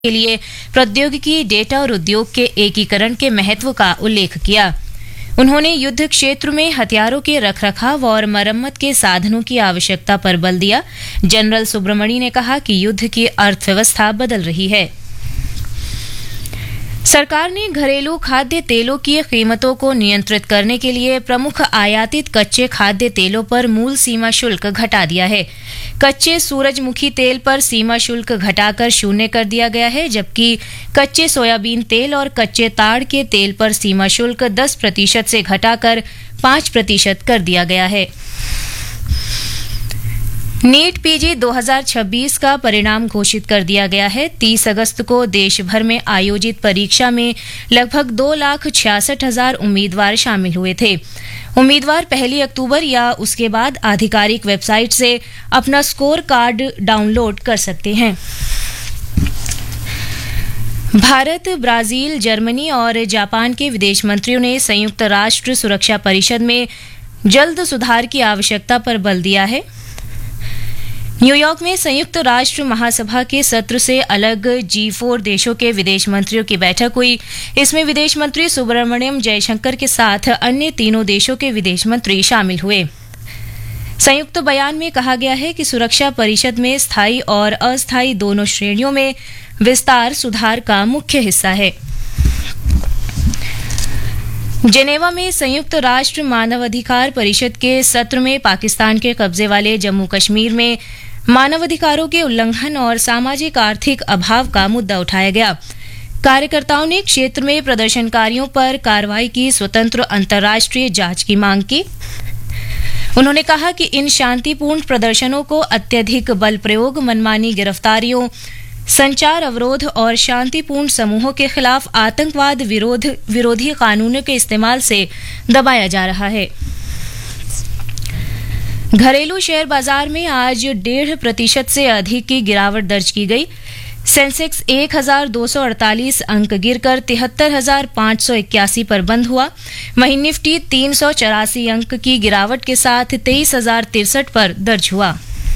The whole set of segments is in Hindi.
के लिए प्रौद्योगिकी, डेटा और उद्योग के एकीकरण के महत्व का उल्लेख किया। उन्होंने युद्ध क्षेत्र में हथियारों के रखरखाव और मरम्मत के साधनों की आवश्यकता पर बल दिया। जनरल सुब्रमणी ने कहा कि युद्ध की अर्थव्यवस्था बदल रही है। सरकार ने घरेलू खाद्य तेलों की कीमतों को नियंत्रित करने के लिए प्रमुख आयातित कच्चे खाद्य तेलों पर मूल सीमा शुल्क घटा दिया है। कच्चे सूरजमुखी तेल पर सीमा शुल्क घटाकर 0 कर दिया गया है, जबकि कच्चे सोयाबीन तेल और कच्चे ताड़ के तेल पर सीमा शुल्क 10% से घटाकर 5% कर दिया गया है। नीट पीजी 2026 का परिणाम घोषित कर दिया गया है। 30 अगस्त को देश भर में आयोजित परीक्षा में लगभग 2,66,000 उम्मीदवार शामिल हुए थे। उम्मीदवार 1 अक्टूबर या उसके बाद आधिकारिक वेबसाइट से अपना स्कोर कार्ड डाउनलोड कर सकते हैं। भारत, ब्राजील, जर्मनी और जापान के विदेश मंत्रियों ने संयुक्त राष्ट्र सुरक्षा परिषद में जल्द सुधार की आवश्यकता पर बल दिया है। न्यूयॉर्क में संयुक्त राष्ट्र महासभा के सत्र से अलग G4 देशों के विदेश मंत्रियों की बैठक हुई। इसमें विदेश मंत्री सुब्रमण्यम जयशंकर के साथ अन्य तीनों देशों के विदेश मंत्री शामिल हुए। संयुक्त बयान में कहा गया है कि सुरक्षा परिषद में स्थायी और अस्थायी दोनों श्रेणियों में विस्तार सुधार का मुख्य हिस्सा है। जेनेवा में संयुक्त राष्ट्र मानवाधिकार परिषद के सत्र में पाकिस्तान के कब्जे वाले जम्मू कश्मीर में मानवाधिकारों के उल्लंघन और सामाजिक आर्थिक अभाव का मुद्दा उठाया गया। कार्यकर्ताओं ने क्षेत्र में प्रदर्शनकारियों पर कार्रवाई की स्वतंत्र अंतर्राष्ट्रीय जांच की मांग की। उन्होंने कहा कि इन शांतिपूर्ण प्रदर्शनों को अत्यधिक बल प्रयोग, मनमानी गिरफ्तारियों, संचार अवरोध और शांतिपूर्ण समूहों के खिलाफ आतंकवाद विरोधी कानूनों के इस्तेमाल से दबाया जा रहा है। घरेलू शेयर बाजार में आज 1.5% से अधिक की गिरावट दर्ज की गई। सेंसेक्स 1,248 अंक गिरकर 73,581 पर बंद हुआ। वहीं निफ्टी 384 अंक की गिरावट के साथ 23,063 पर दर्ज हुआ।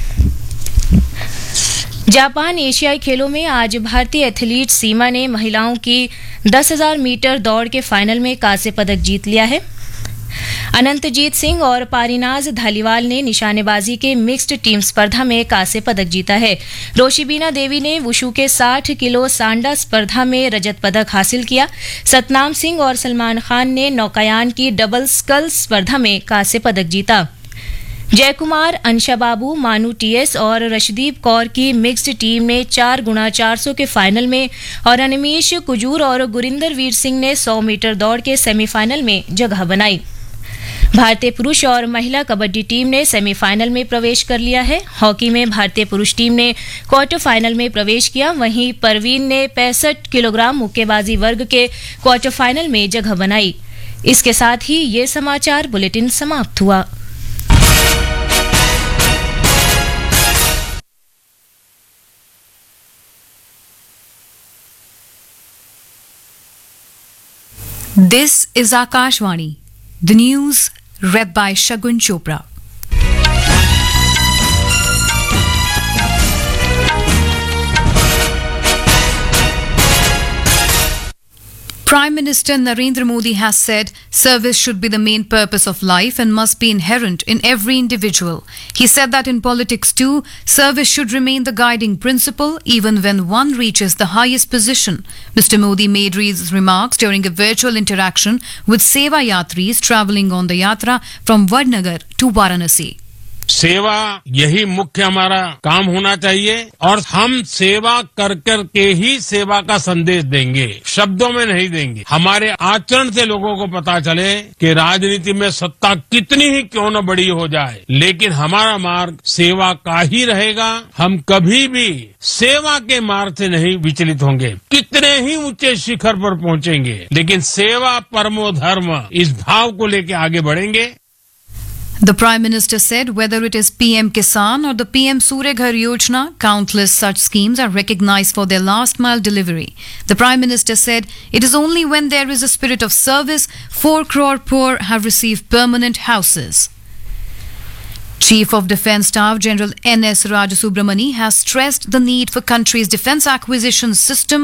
जापान एशियाई खेलों में आज भारतीय एथलीट सीमा ने महिलाओं की 10,000 मीटर दौड़ के फाइनल में कांस्य पदक जीत लिया है। अनंतजीत सिंह और पारीनाज धालीवाल ने निशानेबाजी के मिक्स्ड टीम स्पर्धा में कांस्य पदक जीता है। रोशिबीना देवी ने वुशु के 60 किलो सांडा स्पर्धा में रजत पदक हासिल किया। सतनाम सिंह और सलमान खान ने नौकायान की डबल स्कल स्पर्धा में कांस्य पदक जीता। जयकुमार, अंशा बाबू, मानू टीएस और रशदीप कौर की मिक्स्ड टीम ने 4x400 के फाइनल में और अनिमेश कुजूर और गुरिंदर वीर सिंह ने 100 मीटर दौड़ के सेमीफाइनल में जगह बनाई। भारतीय पुरुष और महिला कबड्डी टीम ने सेमीफाइनल में प्रवेश कर लिया है। हॉकी में भारतीय पुरुष टीम ने क्वार्टर फाइनल में प्रवेश किया। वहीं परवीन ने 65 किलोग्राम मुक्केबाजी वर्ग के क्वार्टर फाइनल में जगह बनाई। इसके साथ ही ये समाचार बुलेटिन समाप्त हुआ। This is Akashvani, the news read by Shagun Chopra. Prime Minister Narendra Modi has said service should be the main purpose of life and must be inherent in every individual. He said that in politics too, service should remain the guiding principle even when one reaches the highest position. Mr. Modi made these remarks during a virtual interaction with Seva Yatris travelling on the Yatra from Vadnagar to Varanasi. सेवा यही मुख्य हमारा काम होना चाहिए और हम सेवा कर कर के ही सेवा का संदेश देंगे, शब्दों में नहीं देंगे। हमारे आचरण से लोगों को पता चले कि राजनीति में सत्ता कितनी ही क्यों न बड़ी हो जाए, लेकिन हमारा मार्ग सेवा का ही रहेगा। हम कभी भी सेवा के मार्ग से नहीं विचलित होंगे। कितने ही ऊंचे शिखर पर पहुंचेंगे, लेकिन सेवा परमो धर्म, इस भाव को लेकर आगे बढ़ेंगे। The Prime Minister said whether it is PM Kisan or the PM Surya Ghar Yojana, countless such schemes are recognized for their last mile delivery. The Prime Minister said it is only when there is a spirit of service 4 crore poor have received permanent houses. Chief of Defence Staff General N.S. Rajasubramani has stressed the need for country's defence acquisition system